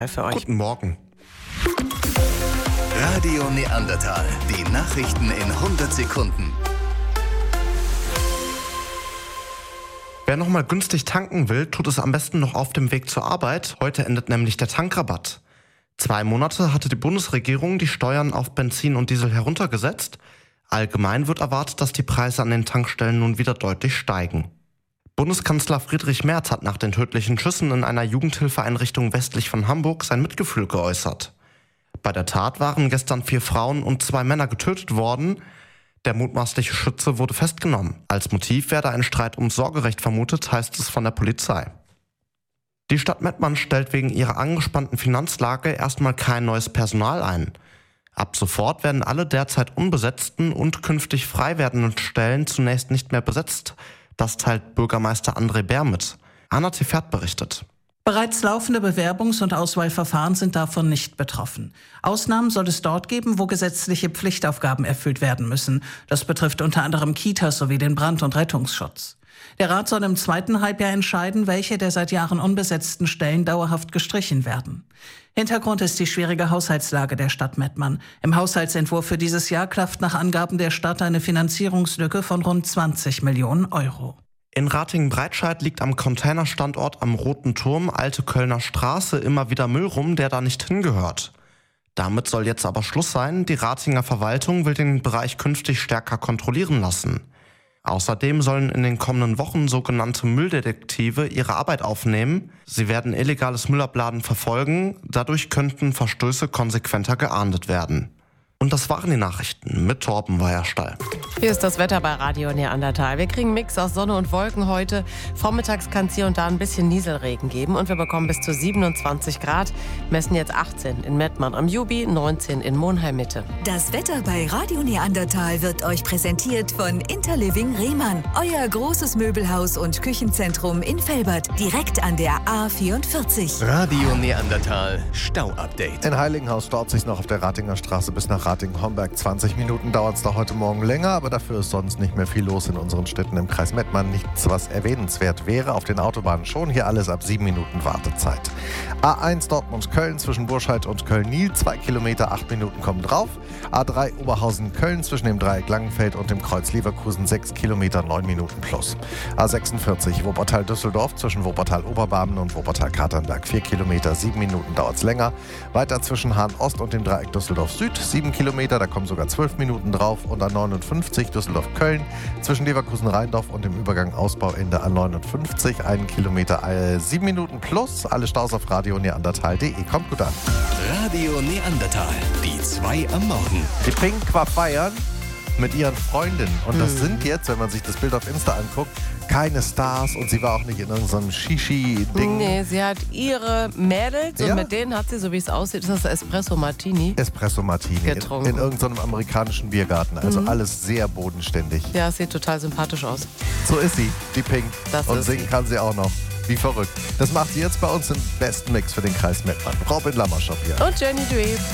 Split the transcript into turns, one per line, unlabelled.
Für euch.
Guten Morgen.
Radio Neandertal. Die Nachrichten in 100 Sekunden.
Wer nochmal günstig tanken will, tut es am besten noch auf dem Weg zur Arbeit. Heute endet nämlich der Tankrabatt. 2 Monate hatte die Bundesregierung die Steuern auf Benzin und Diesel heruntergesetzt. Allgemein wird erwartet, dass die Preise an den Tankstellen nun wieder deutlich steigen. Bundeskanzler Friedrich Merz hat nach den tödlichen Schüssen in einer Jugendhilfeeinrichtung westlich von Hamburg sein Mitgefühl geäußert. Bei der Tat waren gestern 4 Frauen und 2 Männer getötet worden. Der mutmaßliche Schütze wurde festgenommen. Als Motiv werde ein Streit ums Sorgerecht vermutet, heißt es von der Polizei. Die Stadt Mettmann stellt wegen ihrer angespannten Finanzlage erstmal kein neues Personal ein. Ab sofort werden alle derzeit unbesetzten und künftig frei werdenden Stellen zunächst nicht mehr besetzt. Das teilt Bürgermeister André Bär mit. Anna Tiffert berichtet.
Bereits laufende Bewerbungs- und Auswahlverfahren sind davon nicht betroffen. Ausnahmen soll es dort geben, wo gesetzliche Pflichtaufgaben erfüllt werden müssen. Das betrifft unter anderem Kitas sowie den Brand- und Rettungsschutz. Der Rat soll im 2. Halbjahr entscheiden, welche der seit Jahren unbesetzten Stellen dauerhaft gestrichen werden. Hintergrund ist die schwierige Haushaltslage der Stadt Mettmann. Im Haushaltsentwurf für dieses Jahr klafft nach Angaben der Stadt eine Finanzierungslücke von rund 20 Millionen Euro.
In Ratingen-Breitscheid liegt am Containerstandort am Roten Turm, Alte Kölner Straße, immer wieder Müll rum, der da nicht hingehört. Damit soll jetzt aber Schluss sein. Die Ratinger Verwaltung will den Bereich künftig stärker kontrollieren lassen. Außerdem sollen in den kommenden Wochen sogenannte Mülldetektive ihre Arbeit aufnehmen. Sie werden illegales Müllabladen verfolgen. Dadurch könnten Verstöße konsequenter geahndet werden. Und das waren die Nachrichten mit Torben Weierstall.
Hier ist das Wetter bei Radio Neandertal. Wir kriegen einen Mix aus Sonne und Wolken heute. Vormittags kann es hier und da ein bisschen Nieselregen geben und wir bekommen bis zu 27 Grad. Messen jetzt 18 in Mettmann am Jubi, 19 in Monheim-Mitte.
Das Wetter bei Radio Neandertal wird euch präsentiert von Interliving Rehmann. Euer großes Möbelhaus und Küchenzentrum in Velbert, direkt an der A44.
Radio Neandertal Stau-Update.
In Heiligenhaus staut sich noch auf der Ratinger Straße bis nach Ratingen-Homberg. 20 Minuten dauert es da heute Morgen länger, aber dafür ist sonst nicht mehr viel los in unseren Städten im Kreis Mettmann. Nichts, was erwähnenswert wäre. Auf den Autobahnen schon. Hier alles ab 7 Minuten Wartezeit. A1 Dortmund-Köln zwischen Burscheid und Köln-Niel. 2 Kilometer, 8 Minuten kommen drauf. A3 Oberhausen-Köln zwischen dem Dreieck Langenfeld und dem Kreuz Leverkusen. 6 Kilometer, 9 Minuten plus. A46 Wuppertal-Düsseldorf zwischen Wuppertal-Oberbarmen und Wuppertal-Katernberg. 4 Kilometer, 7 Minuten dauert es länger. Weiter zwischen Hahn-Ost und dem Dreieck Düsseldorf-Süd. 7 Kilometer, da kommen sogar 12 Minuten drauf. Und A59 Düsseldorf-Köln zwischen Leverkusen-Rheindorf und dem Übergang Ausbauende A59. 1 Kilometer, 7 Minuten plus. Alle Staus auf radioneandertal.de. Kommt gut an.
Radio Neandertal. Die 2 am Morgen.
Die Pink war feiern mit ihren Freundinnen. Und das sind jetzt, wenn man sich das Bild auf Insta anguckt, keine Stars. Und sie war auch nicht in irgendeinem Shishi-Ding.
Nee, sie hat ihre Mädels
Ja.
und mit denen hat sie, so wie es aussieht, ist das Espresso Martini
Espresso Martini
getrunken.
in irgendeinem amerikanischen Biergarten. Also alles sehr bodenständig.
Ja, es sieht total sympathisch aus.
So ist sie, die Pink.
Das
Und
ist
singen
sie.
kann sie auch noch. Wie verrückt. Das macht sie jetzt bei uns im besten Mix für den Kreis Mettmann. Robin Lammerschop hier.
Und Jenny Duet.